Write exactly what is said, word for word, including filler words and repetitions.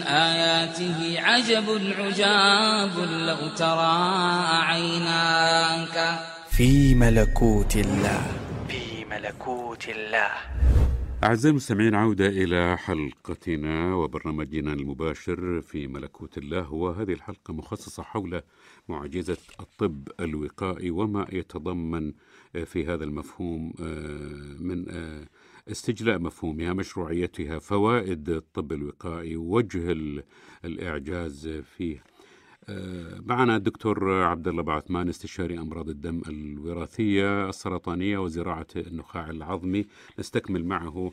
آياته عجب عجاب لو ترى عيناك. في ملكوت الله، في ملكوت الله. أعزائي المستمعين، عودة إلى حلقتنا وبرنامجنا المباشر في ملكوت الله، وهذه الحلقة مخصصة حول معجزة الطب الوقائي وما يتضمن في هذا المفهوم من استجلاء مفهومها، مشروعيتها، فوائد الطب الوقائي، وجه الإعجاز فيه. معنا الدكتور عبد الله بعثمان، استشاري أمراض الدم الوراثية السرطانية وزراعة النخاع العظمي. نستكمل معه